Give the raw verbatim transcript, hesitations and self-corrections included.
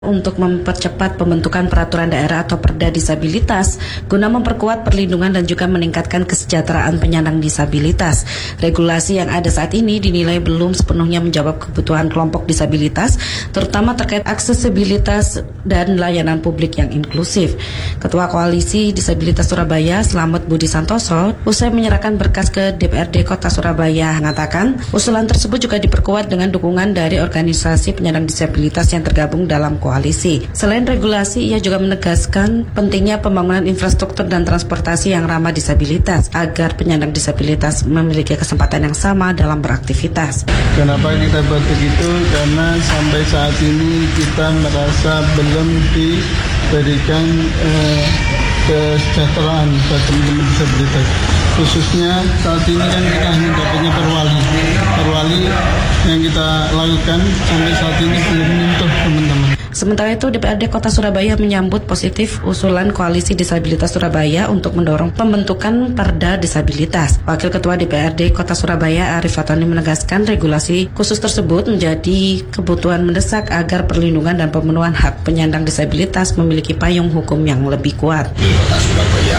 untuk mempercepat pembentukan peraturan daerah atau perda disabilitas guna memperkuat perlindungan dan juga meningkatkan kesejahteraan penyandang disabilitas. Regulasi yang ada saat ini dinilai belum sepenuhnya menjawab kebutuhan kelompok disabilitas, terutama terkait aksesibilitas dan layanan publik yang inklusif. Ketua Koalisi Disabilitas Surabaya, Slamet Budi Santoso, usai menyerahkan berkas ke D P R D Kota Surabaya, mengatakan usulan tersebut juga diperkuat dengan dukungan dari organisasi penyandang disabilitas yang tergabung dalam koalisi. Koalisi. Selain regulasi, ia juga menegaskan pentingnya pembangunan infrastruktur dan transportasi yang ramah disabilitas agar penyandang disabilitas memiliki kesempatan yang sama dalam beraktivitas. Kenapa kita buat begitu? Karena sampai saat ini kita merasa belum diberikan eh, kesejahteraan bagi teman-teman disabilitas. Khususnya saat ini kan kita hanya dapatnya perwali. Perwali yang kita lakukan sampai saat ini belum menyentuh teman-teman. Sementara itu, D P R D Kota Surabaya menyambut positif usulan Koalisi Disabilitas Surabaya untuk mendorong pembentukan perda disabilitas. Wakil Ketua D P R D Kota Surabaya, Arif Fatoni, menegaskan regulasi khusus tersebut menjadi kebutuhan mendesak agar perlindungan dan pemenuhan hak penyandang disabilitas memiliki payung hukum yang lebih kuat. Kota Surabaya